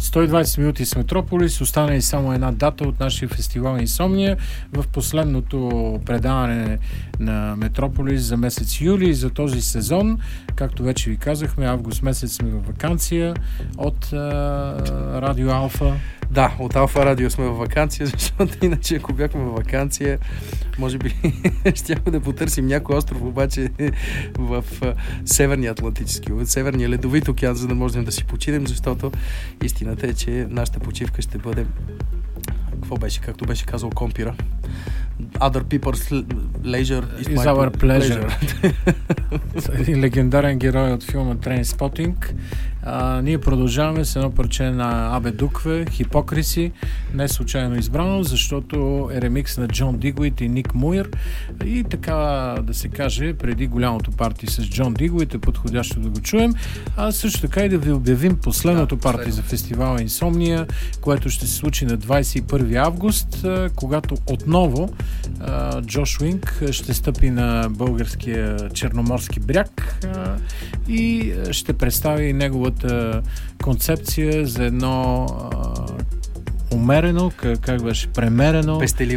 120 минути с Метрополис. Остана и само една дата от нашия фестивал Инсомния. В последното предаване на Метрополис за месец юли за този сезон. Както вече ви казахме, август месец сме във ваканция от Радио Алфа. Да, от Алфа Радио сме във ваканция, защото иначе ако бяхме във ваканция, може би щяхме да потърсим някой остров, обаче в Северния Атлантически, в Северния Ледовит океан, за да можем да си починем, защото истината е, че нашата почивка ще бъде, какво беше, както беше казал Компира, Other people's leisure is our pleasure. Един легендарен герой от филма Trainspotting. Ние продължаваме с едно парче на Абе Дукве, Hypocrisy, не случайно избрано, защото е ремикс на Джон Дигуит и Ник Муир. И така да се каже, преди голямото парти с Джон Дигуит е подходящо да го чуем. А също така и да ви обявим последното парти за фестивала Инсомния, което ще се случи на 21 август, когато отново Джош Уинк ще стъпи на българския черноморски бряг и ще представи неговата концепция за едно умерено, как беше, премерено,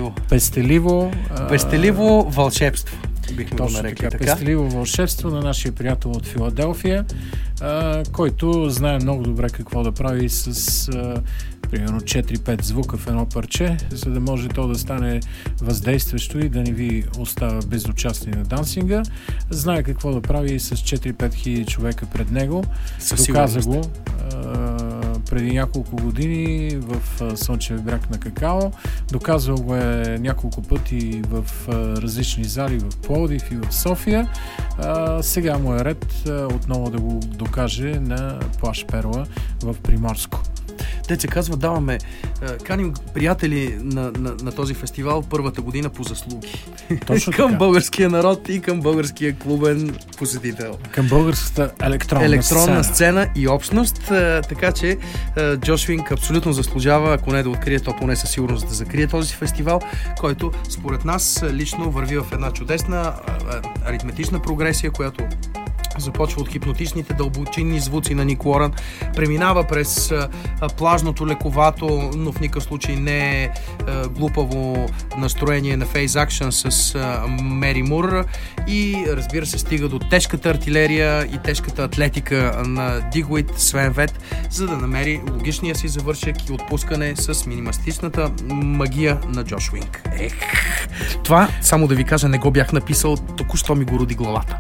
пестеливо вълшебство. Бихме го нарекли така. Пестеливо вълшебство на нашия приятел от Филаделфия, който знае много добре какво да прави с примерно 4-5 звука в едно парче, за да може то да стане въздействащо и да не ви остава безучастни на дансинга. Знае какво да прави с 4-5 хиляди човека пред него. Доказа го преди няколко години в Слънчев бряг на Какао. Доказвал го е няколко пъти в различни зали в Пловдив и в София. Сега му е ред отново да го докаже на плаж Перла в Приморско. Те се казва, каним приятели на този фестивал първата година по заслуги. Точно към българския народ и към българския клубен посетител. Към българската електронна сцена и общност. Така че Джош Уинк абсолютно заслужава, ако не да открие, то поне със сигурност да закрие този фестивал, който според нас лично върви в една чудесна аритметична прогресия, която започва от хипнотичните дълбочинни звуци на Ник Уорън, преминава през плажното, лековато, но в никакъв случай не глупаво настроение на Face Action с Мери Мур и разбира се стига до тежката артилерия и тежката атлетика на Дигуит, Свен Вет, за да намери логичния си завършек и отпускане с минималистичната магия на Джош Уинк. Това, само да ви кажа, не го бях написал, току-що ми го роди главата.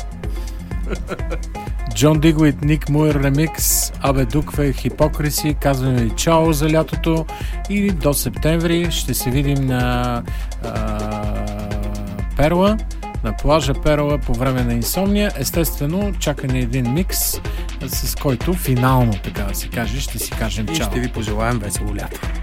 Джон Дигуит, Ник Муир ремикс, Абе Дукве, Hypocrisy. Казваме ви чао за лятото и до септември ще се видим на Перла, на плажа Перла по време на Инсомния. Естествено, чака ни един микс, с който финално, така да се каже, ще си кажем чао. И ще ви пожелаем весело лято.